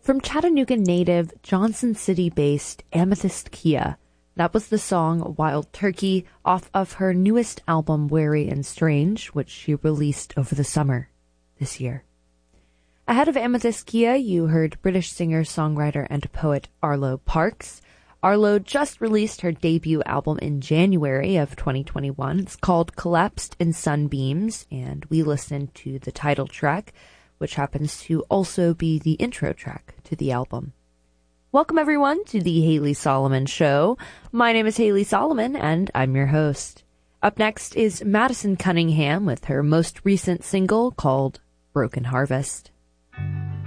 From Chattanooga native, Johnson City-based Amethyst Kia, that was the song Wild Turkey off of her newest album Wary and Strange, which she released over the summer this year. Ahead of Amethyst Kia, you heard British singer, songwriter, and poet Arlo Parks. Arlo just released her debut album in January of 2021. It's called Collapsed in Sunbeams, and we listened to the title track, which happens to also be the intro track to the album. Welcome, everyone, to the Haley Solomon Show. My name is Haley Solomon, and I'm your host. Up next is Madison Cunningham with her most recent single called Broken Harvest.